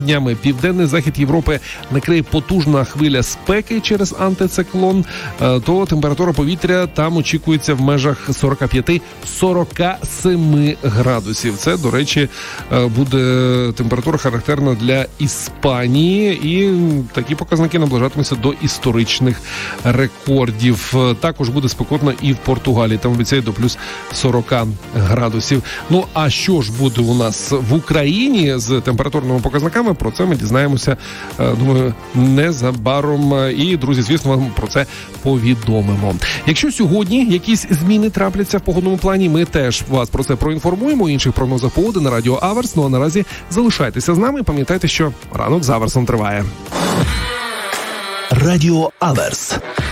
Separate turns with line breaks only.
Днями південний захід Європи накриє потужна хвиля спеки через антициклон, то температура повітря там очікується в межах 45-47 градусів. Це, до речі, буде температура характерна для Іспанії, і такі показники наближатимуться до історичних рекордів. Також буде спекотно і в Португалії, там обіцяють до плюс 40 градусів. Ну, а що ж буде у нас в Україні з температурними показниками? Про це ми дізнаємося, думаю, незабаром. І, друзі, звісно, вам про це повідомимо. Якщо сьогодні якісь зміни трапляться в погодному плані, ми теж вас про це проінформуємо. У інших прогнозах погоди на Радіо Аверс. Ну а наразі залишайтеся з нами. Пам'ятайте, що ранок з Аверсом триває.
Радіо Аверс.